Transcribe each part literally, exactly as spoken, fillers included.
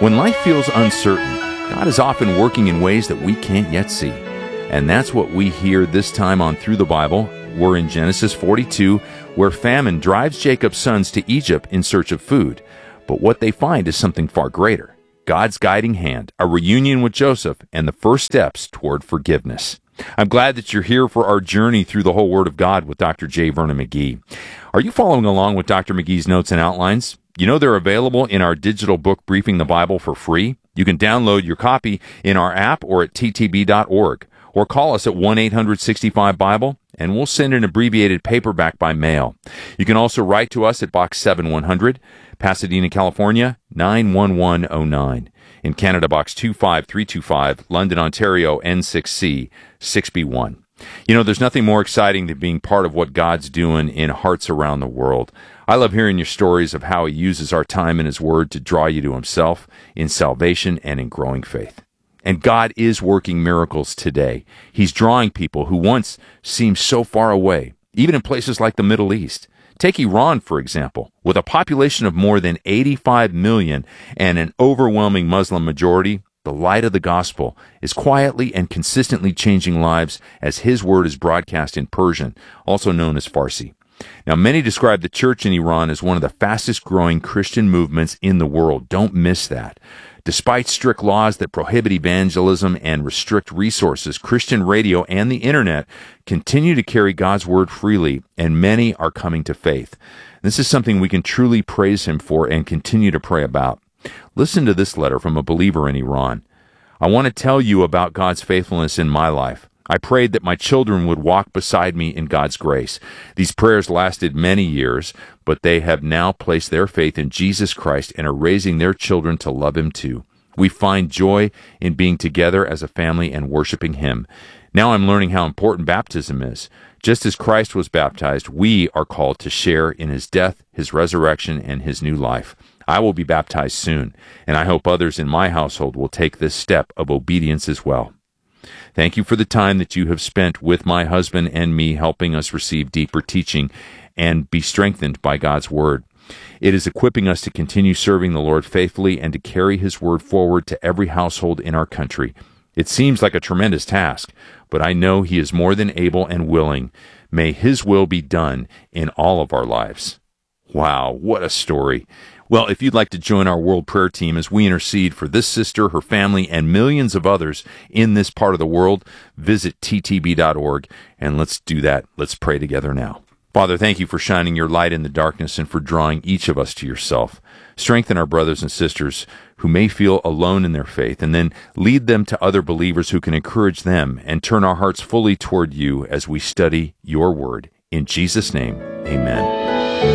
When life feels uncertain, God is often working in ways that we can't yet see. And that's what we hear this time on Through the Bible. We're in Genesis forty-two, where famine drives Jacob's sons to Egypt in search of food. But what they find is something far greater: God's guiding hand, a reunion with Joseph, and the first steps toward forgiveness. I'm glad that you're here for our journey through the whole Word of God with Doctor J. Vernon McGee. Are you following along with Doctor McGee's notes and outlines? You know they're available in our digital book, Briefing the Bible, for free. You can download your copy in our app or at t t b dot org, or call us at one eight hundred sixty-five Bible, and we'll send an abbreviated paperback by mail. You can also write to us at Box seven one hundred, Pasadena, California, nine one one oh nine. In Canada, Box two five three two five, London, Ontario, N six C six B one. You know, there's nothing more exciting than being part of what God's doing in hearts around the world. I love hearing your stories of how He uses our time in His Word to draw you to Himself in salvation and in growing faith. And God is working miracles today. He's drawing people who once seemed so far away, even in places like the Middle East. Take Iran, for example. With a population of more than eighty-five million and an overwhelming Muslim majority, the light of the gospel is quietly and consistently changing lives as His word is broadcast in Persian, also known as Farsi. Now, many describe the church in Iran as one of the fastest growing Christian movements in the world. Don't miss that. Despite strict laws that prohibit evangelism and restrict resources, Christian radio and the internet continue to carry God's word freely, and many are coming to faith. This is something we can truly praise Him for and continue to pray about. Listen to this letter from a believer in Iran. I want to tell you about God's faithfulness in my life. I prayed that my children would walk beside me in God's grace. These prayers lasted many years, but they have now placed their faith in Jesus Christ and are raising their children to love Him too. We find joy in being together as a family and worshiping Him. Now I'm learning how important baptism is. Just as Christ was baptized, we are called to share in His death, His resurrection, and His new life. I will be baptized soon, and I hope others in my household will take this step of obedience as well. Thank you for the time that you have spent with my husband and me, helping us receive deeper teaching and be strengthened by God's Word. It is equipping us to continue serving the Lord faithfully and to carry His Word forward to every household in our country. It seems like a tremendous task, but I know He is more than able and willing. May His will be done in all of our lives. Wow, what a story. Well, if you'd like to join our World Prayer Team as we intercede for this sister, her family, and millions of others in this part of the world, visit t t b dot org, and let's do that. Let's pray together now. Father, thank you for shining your light in the darkness and for drawing each of us to yourself. Strengthen our brothers and sisters who may feel alone in their faith, and then lead them to other believers who can encourage them, and turn our hearts fully toward you as we study your word. In Jesus' name, amen.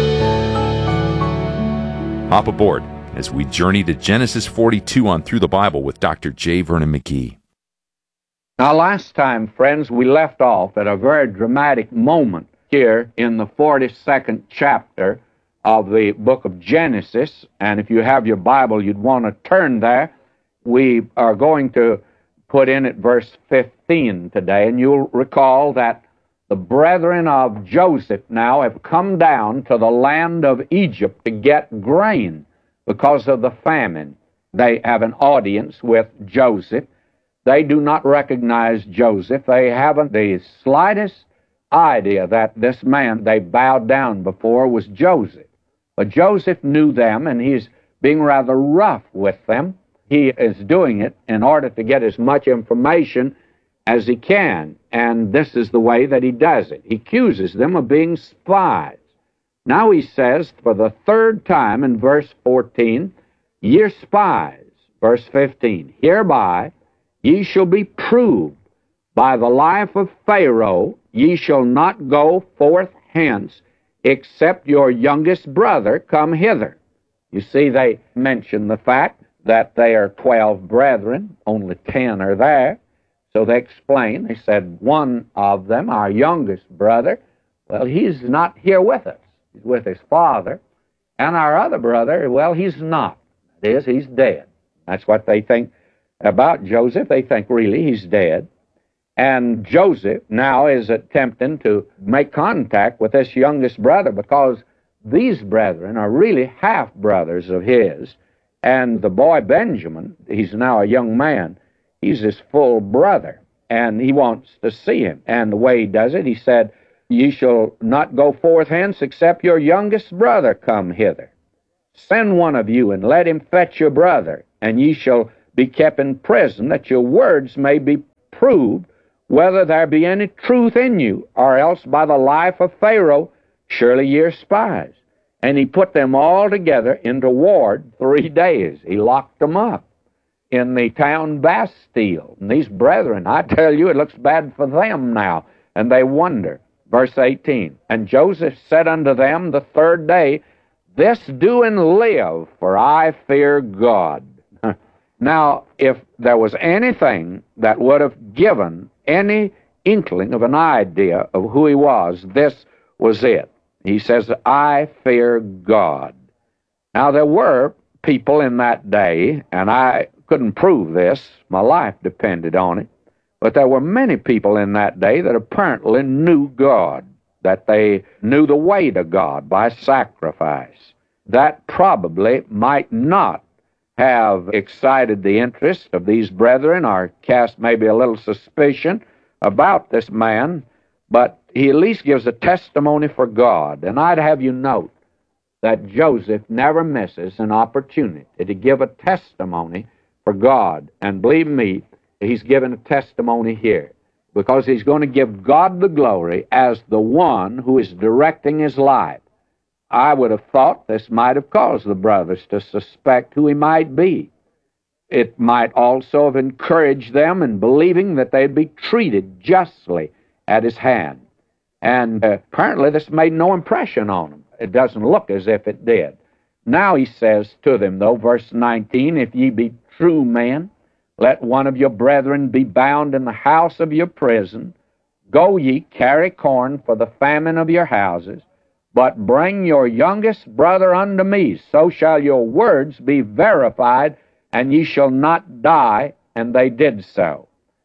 Hop aboard as we journey to Genesis forty-two on Through the Bible with Doctor J. Vernon McGee. Now, last time, friends, we left off at a very dramatic moment here in the forty-second chapter of the book of Genesis. And if you have your Bible, you'd want to turn there. We are going to put in at verse fifteen today, and you'll recall that the brethren of Joseph now have come down to the land of Egypt to get grain because of the famine. They have an audience with Joseph. They do not recognize Joseph. They haven't the slightest idea that this man they bowed down before was Joseph. But Joseph knew them, and he's being rather rough with them. He is doing it in order to get as much information as he can, and this is the way that he does it. He accuses them of being spies. Now he says for the third time in verse fourteen, "Ye are spies." Verse fifteen, "Hereby ye shall be proved by the life of Pharaoh. Ye shall not go forth hence, except your youngest brother come hither." You see, they mention the fact that they are twelve brethren, only ten are there. So they explain, they said, one of them, our youngest brother, well, he's not here with us. He's with his father. And our other brother, well, he's not. That is, he's dead. That's what they think about Joseph. They think really he's dead. And Joseph now is attempting to make contact with this youngest brother because these brethren are really half-brothers of his. And the boy Benjamin, he's now a young man, he's his full brother, and he wants to see him. And the way he does it, he said, "Ye shall not go forth hence except your youngest brother come hither. Send one of you, and let him fetch your brother, and ye shall be kept in prison, that your words may be proved, whether there be any truth in you, or else by the life of Pharaoh, surely ye are spies." And he put them all together into ward three days. He locked them up in the town Bastille. And these brethren, I tell you, it looks bad for them now, and they wonder. Verse eighteen, "And Joseph said unto them the third day, This do and live, for I fear God." Now, if there was anything that would have given any inkling of an idea of who he was, this was it. He says, "I fear God." Now, there were people in that day, and I couldn't prove this, my life depended on it, but there were many people in that day that apparently knew God, that they knew the way to God by sacrifice. That probably might not have excited the interest of these brethren or cast maybe a little suspicion about this man, but he at least gives a testimony for God. And I'd have you note that Joseph never misses an opportunity to give a testimony for God. And believe me, he's given a testimony here, because he's going to give God the glory as the one who is directing his life. I would have thought this might have caused the brothers to suspect who he might be. It might also have encouraged them in believing that they'd be treated justly at his hand. And uh, apparently this made no impression on them. It doesn't look as if it did. Now he says to them, though, verse nineteen, "If ye be true men, let one of your brethren be bound in the house of your prison. Go ye, carry corn for the famine of your houses, but bring your youngest brother unto me, so shall your words be verified, and ye shall not die." And they did so.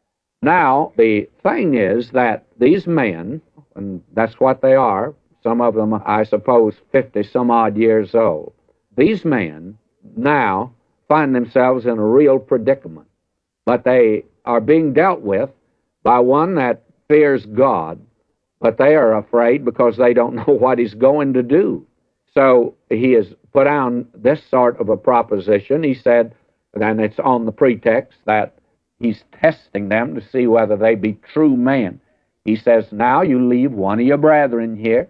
Now, the thing is that these men, and that's what they are, some of them, I suppose, fifty-some-odd years old, these men now find themselves in a real predicament. But they are being dealt with by one that fears God, but they are afraid because they don't know what he's going to do. So he has put down this sort of a proposition. He said, and it's on the pretext that he's testing them to see whether they be true men. He says, "Now you leave one of your brethren here,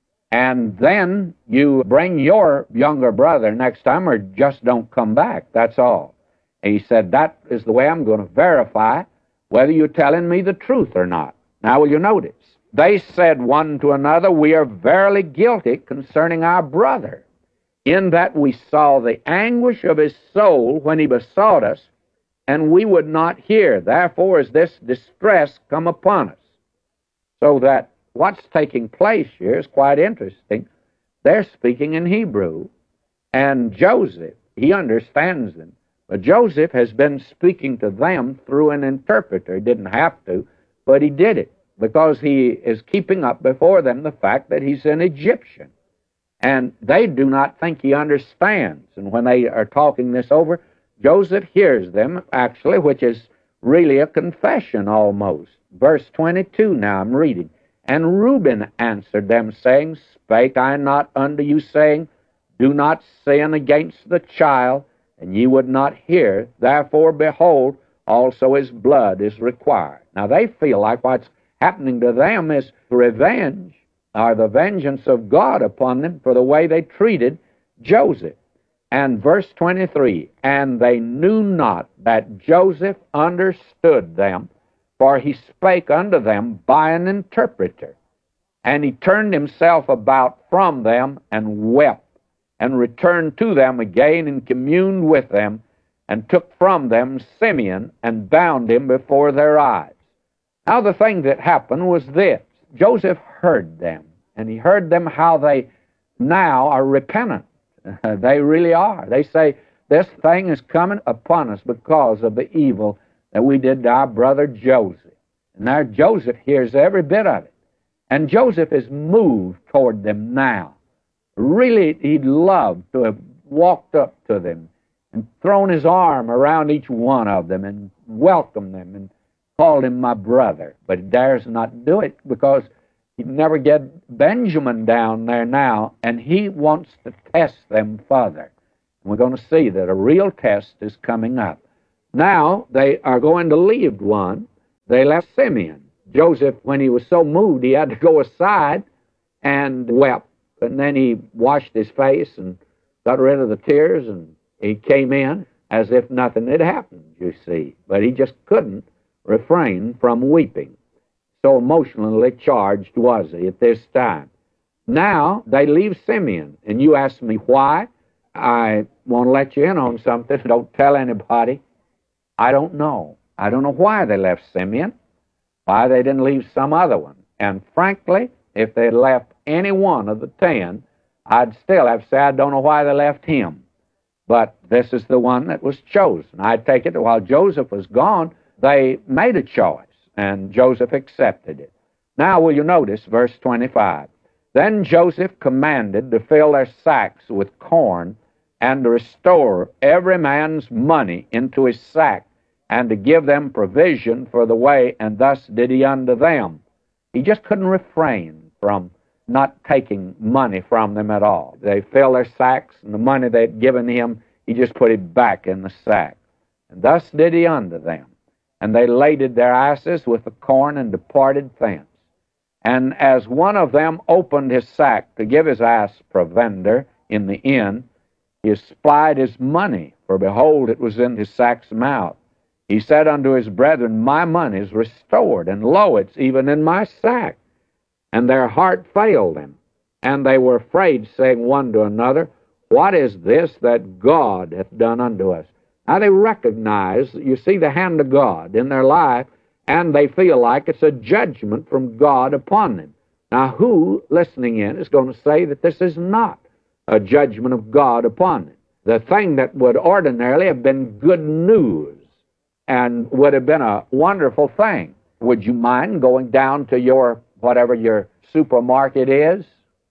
and then you bring your younger brother next time, or just don't come back. That's all." And he said, "That is the way I'm going to verify whether you're telling me the truth or not." Now, will you notice? They said one to another, "We are verily guilty concerning our brother, in that we saw the anguish of his soul when he besought us, and we would not hear. Therefore is this distress come upon us." So that what's taking place here is quite interesting. They're speaking in Hebrew, and Joseph, he understands them. But Joseph has been speaking to them through an interpreter. He didn't have to, but he did it, because he is keeping up before them the fact that he's an Egyptian. And they do not think he understands. And when they are talking this over, Joseph hears them, actually, which is really a confession almost. Verse twenty-two now I'm reading. "And Reuben answered them, saying, Spake I not unto you, saying, Do not sin against the child, and ye would not hear. Therefore, behold, also his blood is required." Now they feel like what's happening to them is revenge, or the vengeance of God upon them for the way they treated Joseph. And verse twenty-three, "And they knew not that Joseph understood them, for he spake unto them by an interpreter. And he turned himself about from them, and wept, and returned to them again, and communed with them, and took from them Simeon, and bound him before their eyes." Now the thing that happened was this. Joseph heard them, and he heard them how they now are repentant. They really are. They say, this thing is coming upon us because of the evil that we did to our brother Joseph. And now Joseph hears every bit of it. And Joseph is moved toward them now. Really, he'd love to have walked up to them and thrown his arm around each one of them and welcomed them and called him my brother. But he dares not do it because he'd never get Benjamin down there now, and he wants to test them further. And we're going to see that a real test is coming up. Now they are going to leave one. They left Simeon. Joseph, when he was so moved, he had to go aside and wept. And then he washed his face and got rid of the tears, and he came in as if nothing had happened, you see. But he just couldn't refrain from weeping. So emotionally charged was he at this time. Now they leave Simeon, and you ask me why. I want to let you in on something. Don't tell anybody. I don't know. I don't know why they left Simeon, why they didn't leave some other one. And frankly, if they had left any one of the ten, I'd still have to say I don't know why they left him. But this is the one that was chosen. I take it that while Joseph was gone, they made a choice, and Joseph accepted it. Now will you notice verse twenty-five. Then Joseph commanded to fill their sacks with corn, and to restore every man's money into his sack, and to give them provision for the way, and thus did he unto them. He just couldn't refrain from not taking money from them at all. They filled their sacks, and the money they'd given him, he just put it back in the sack. And thus did he unto them. And they laded their asses with the corn, and departed thence. And as one of them opened his sack to give his ass provender in the inn, he espied his money, for behold, it was in his sack's mouth. He said unto his brethren, My money is restored, and lo, it's even in my sack. And their heart failed them, and they were afraid, saying one to another, What is this that God hath done unto us? Now they recognize, you see, the hand of God in their life, and they feel like it's a judgment from God upon them. Now who, listening in, is going to say that this is not a judgment of God upon them? The thing that would ordinarily have been good news and would have been a wonderful thing. Would you mind going down to your, whatever your supermarket is?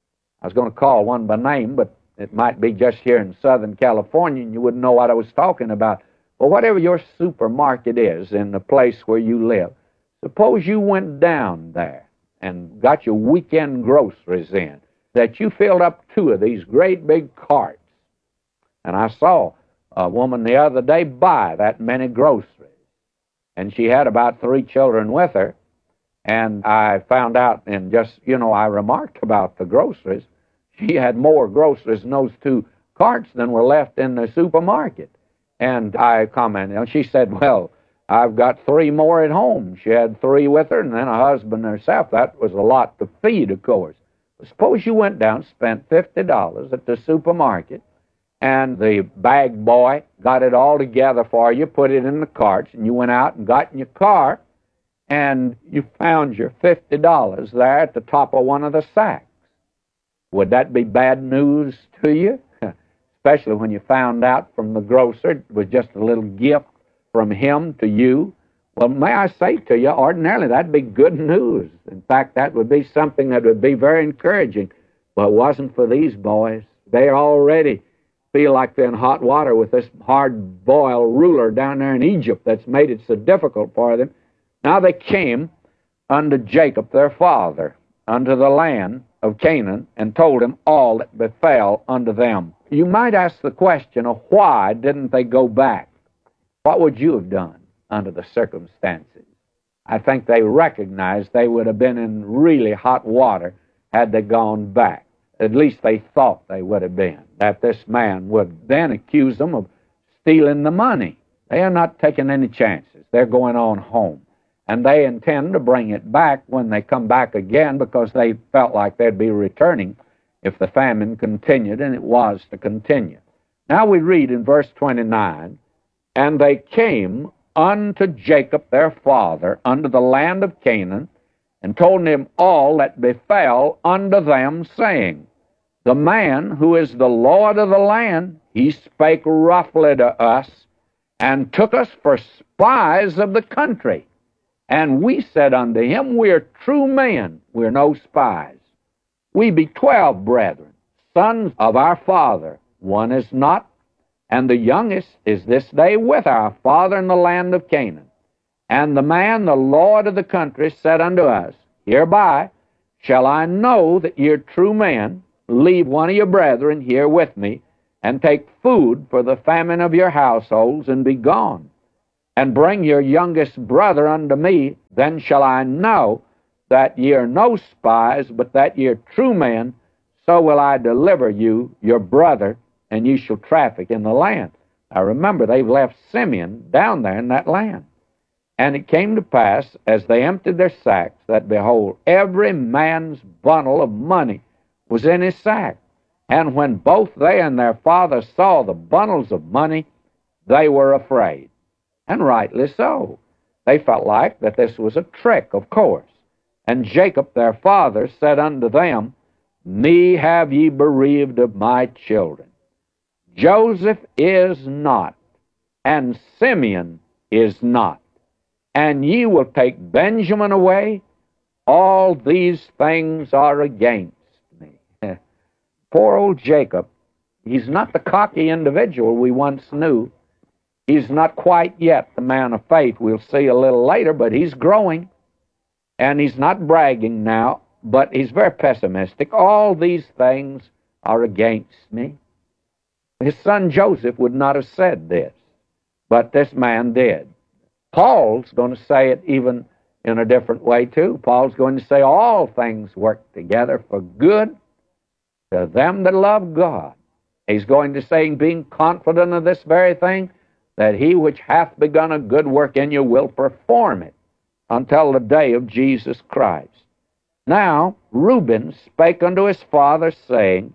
I was going to call one by name, but it might be just here in Southern California, and you wouldn't know what I was talking about. But whatever your supermarket is in the place where you live, suppose you went down there and got your weekend groceries in, that you filled up two of these great big carts. And I saw a woman the other day buy that many groceries. And she had about three children with her. And I found out, and just, you know, I remarked about the groceries. She had more groceries in those two carts than were left in the supermarket. And I commented, and she said, well, I've got three more at home. She had three with her, and then a husband herself. That was a lot to feed, of course. But suppose you went down, spent fifty dollars at the supermarket, and the bag boy got it all together for you, put it in the carts, and you went out and got in your car, and you found your fifty dollars there at the top of one of the sacks. Would that be bad news to you? Especially when you found out from the grocer it was just a little gift from him to you. Well, may I say to you, ordinarily that'd be good news. In fact, that would be something that would be very encouraging. But it wasn't for these boys. They already feel like they're in hot water with this hard-boiled ruler down there in Egypt that's made it so difficult for them. Now they came unto Jacob their father, unto the land of Canaan, and told him all that befell unto them. You might ask the question of why didn't they go back? What would you have done under the circumstances? I think they recognized they would have been in really hot water had they gone back. At least they thought they would have been, that this man would then accuse them of stealing the money. They are not taking any chances. They're going on home. And they intend to bring it back when they come back again, because they felt like they'd be returning if the famine continued, and it was to continue. Now we read in verse twenty-nine, And they came unto Jacob their father, unto the land of Canaan, and told him all that befell unto them, saying, The man who is the Lord of the land, he spake roughly to us, and took us for spies of the country. And we said unto him, We are true men, we are no spies. We be twelve brethren, sons of our father. One is not, And the youngest is this day with our father in the land of Canaan. And the man, the lord of the country, said unto us, Hereby shall I know that ye are true men. Leave one of your brethren here with me, and take food for the famine of your households, and be gone. And bring your youngest brother unto me, then shall I know that ye are no spies, but that ye are true men. So will I deliver you your brother, and ye shall traffic in the land. Now remember, they've left Simeon down there in that land. And it came to pass, as they emptied their sacks, that, behold, every man's bundle of money was in his sack. And when both they and their father saw the bundles of money, they were afraid. And rightly so. They felt like that this was a trick, of course. And Jacob their father said unto them, Me have ye bereaved of my children. Joseph is not, and Simeon is not. And ye will take Benjamin away. All these things are against me. Poor old Jacob. He's not the cocky individual we once knew. He's not quite yet the man of faith. We'll see a little later, but he's growing. And he's not bragging now, but he's very pessimistic. All these things are against me. His son Joseph would not have said this, but this man did. Paul's going to say it even in a different way, too. Paul's going to say all things work together for good to them that love God. He's going to say, being confident of this very thing, that he which hath begun a good work in you will perform it until the day of Jesus Christ. Now Reuben spake unto his father, saying,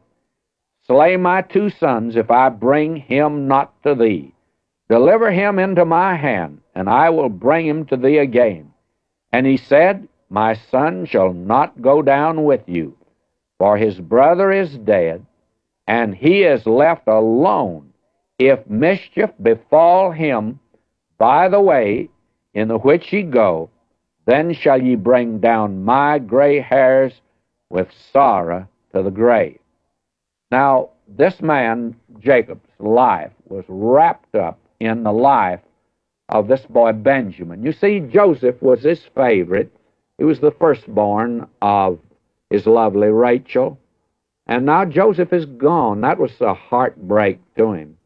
Slay my two sons, if I bring him not to thee. Deliver him into my hand, and I will bring him to thee again. And he said, My son shall not go down with you, for his brother is dead, and he is left alone. If mischief befall him by the way in the which ye go, then shall ye bring down my gray hairs with sorrow to the grave. Now, this man, Jacob's life was wrapped up in the life of this boy Benjamin. You see, Joseph was his favorite. He was the firstborn of his lovely Rachel. And now Joseph is gone. That was a heartbreak to him.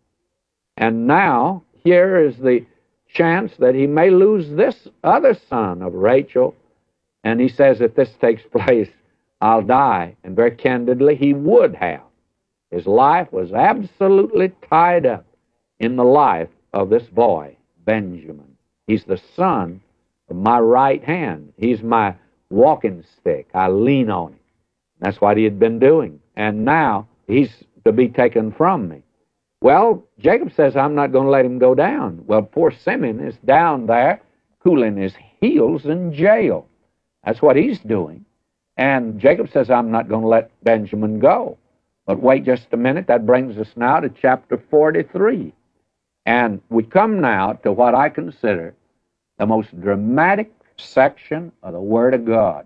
And now, here is the chance that he may lose this other son of Rachel. And he says, if this takes place, I'll die. And very candidly, he would have. His life was absolutely tied up in the life of this boy, Benjamin. He's the son of my right hand. He's my walking stick. I lean on him. That's what he had been doing. And now he's to be taken from me. Well, Jacob says, I'm not going to let him go down. Well, poor Simeon is down there cooling his heels in jail. That's what he's doing. And Jacob says, I'm not going to let Benjamin go. But wait just a minute. That brings us now to chapter forty-three. And we come now to what I consider the most dramatic section of the Word of God.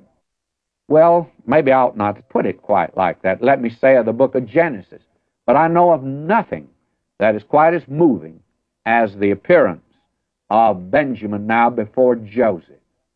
Well, maybe I ought not to put it quite like that. Let me say of the book of Genesis. But I know of nothing that is quite as moving as the appearance of Benjamin now before Joseph.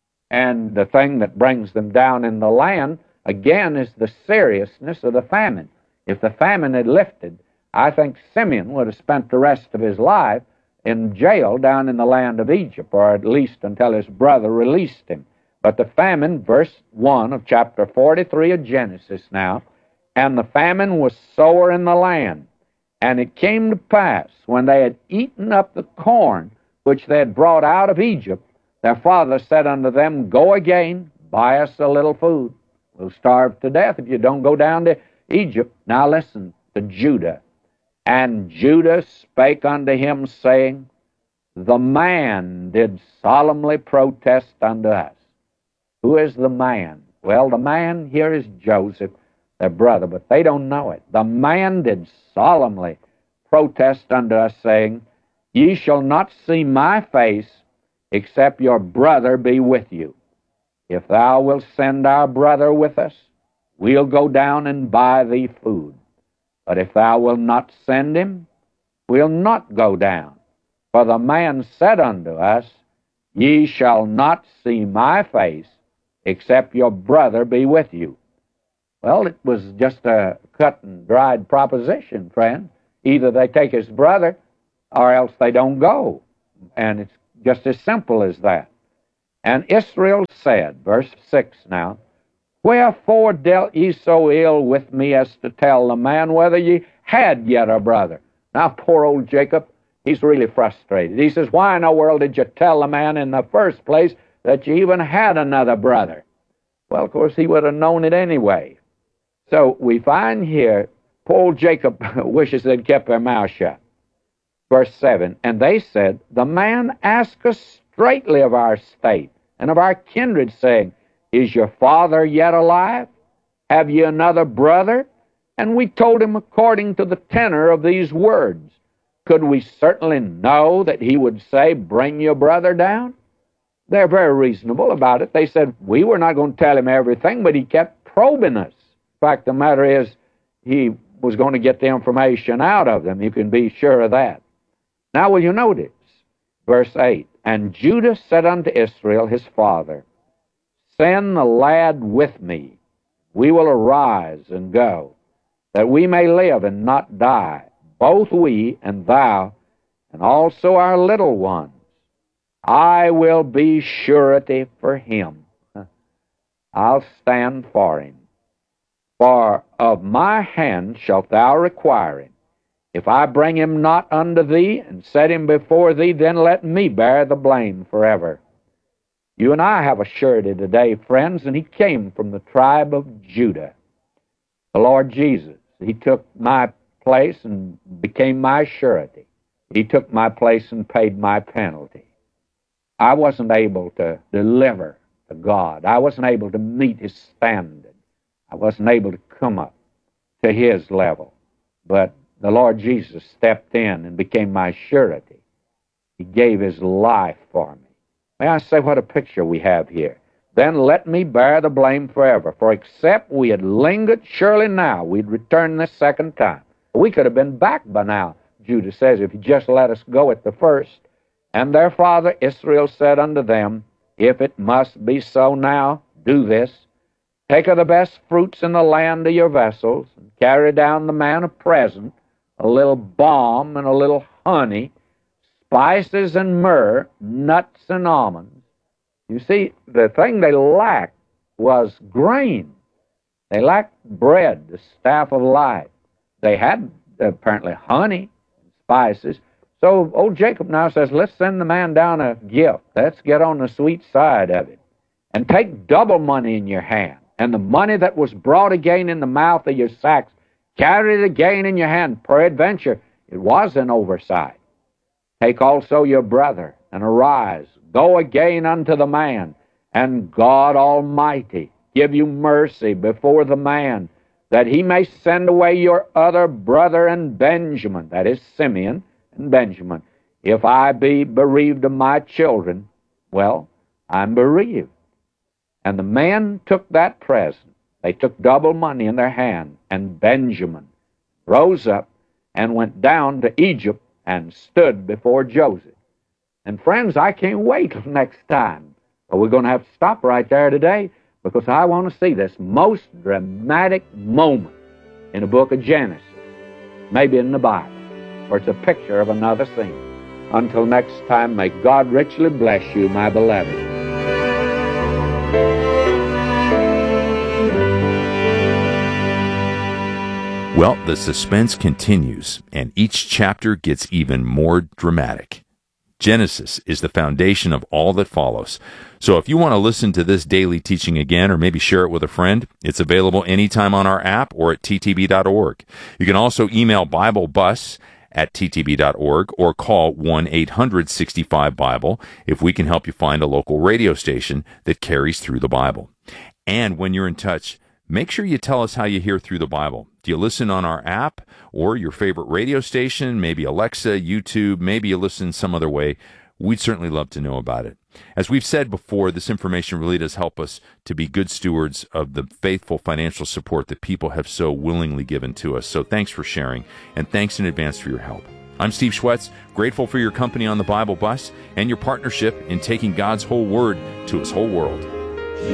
And the thing that brings them down in the land, again, is the seriousness of the famine. If the famine had lifted, I think Simeon would have spent the rest of his life in jail down in the land of Egypt, or at least until his brother released him. But the famine, verse one of chapter forty-three of Genesis now, and the famine was sore in the land. And it came to pass, when they had eaten up the corn which they had brought out of Egypt, their father said unto them, Go again, buy us a little food. We'll starve to death if you don't go down to Egypt. Now listen to Judah. And Judah spake unto him, saying, The man did solemnly protest unto us. Who is the man? Well, the man here is Joseph, their brother, but they don't know it. The man did solemnly protest unto us, saying, Ye shall not see my face, except your brother be with you. If thou wilt send our brother with us, we'll go down and buy thee food. But if thou wilt not send him, we'll not go down. For the man said unto us, Ye shall not see my face, except your brother be with you. Well, it was just a cut and dried proposition, friend. Either they take his brother, or else they don't go. And it's just as simple as that. And Israel said, verse six now, Wherefore dealt ye so ill with me as to tell the man whether ye had yet a brother? Now, poor old Jacob, he's really frustrated. He says, Why in the world did you tell the man in the first place that you even had another brother? Well, of course, he would have known it anyway. So we find here, poor old Jacob wishes they'd kept their mouth shut. Verse seven, And they said, The man asked us straightly of our state and of our kindred, saying, Is your father yet alive? Have ye another brother? And we told him according to the tenor of these words. Could we certainly know that he would say, Bring your brother down? They're very reasonable about it. They said, We were not going to tell him everything, but he kept probing us. In fact, the matter is, he was going to get the information out of them. You can be sure of that. Now, will you notice, verse eight, And Judah said unto Israel his father, Send the lad with me. We will arise and go, that we may live and not die, both we and thou, and also our little ones. I will be surety for him. I'll stand for him. For of my hand shalt thou require him. If I bring him not unto thee, and set him before thee, then let me bear the blame forever. You and I have a surety today, friends, and he came from the tribe of Judah. The Lord Jesus. He took my place and became my surety. He took my place and paid my penalty. I wasn't able to deliver to God. I wasn't able to meet his standard. I wasn't able to come up to his level. But the Lord Jesus stepped in and became my surety. He gave his life for me. May I say what a picture we have here? Then let me bear the blame forever. For except we had lingered, surely now we'd return this second time. We could have been back by now, Judah says, if you just let us go at the first. And their father Israel said unto them, If it must be so now, do this. Take of the best fruits in the land of your vessels, and carry down the man a present, a little balm and a little honey, spices and myrrh, nuts and almonds. You see, the thing they lacked was grain. They lacked bread, the staff of life. They had apparently honey and spices. So old Jacob now says, let's send the man down a gift. Let's get on the sweet side of it. And take double money in your hand. And the money that was brought again in the mouth of your sacks, carry it again in your hand. Peradventure, it was an oversight. Take also your brother, and arise, go again unto the man, and God Almighty give you mercy before the man, that he may send away your other brother and Benjamin, that is Simeon and Benjamin. If I be bereaved of my children, well, I'm bereaved. And the men took that present. They took double money in their hand, and Benjamin rose up and went down to Egypt and stood before Joseph. And friends, I can't wait till next time. But we're going to have to stop right there today, because I want to see this most dramatic moment in the book of Genesis, maybe in the Bible, where it's a picture of another scene. Until next time, may God richly bless you, my beloved. Well, the suspense continues, and each chapter gets even more dramatic. Genesis is the foundation of all that follows. So if you want to listen to this daily teaching again, or maybe share it with a friend, it's available anytime on our app or at t t b dot org. You can also email BibleBus at t t b dot org or call one eight hundred sixty-five Bible if we can help you find a local radio station that carries through the Bible. And when you're in touch, make sure you tell us how you hear through the Bible. Do you listen on our app or your favorite radio station, maybe Alexa, YouTube, maybe you listen some other way? We'd certainly love to know about it. As we've said before, this information really does help us to be good stewards of the faithful financial support that people have so willingly given to us. So thanks for sharing, and thanks in advance for your help. I'm Steve Schwetz, grateful for your company on the Bible Bus and your partnership in taking God's whole word to his whole world.